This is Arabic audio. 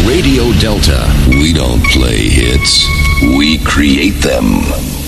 Radio Delta. We don't play hits, we create them.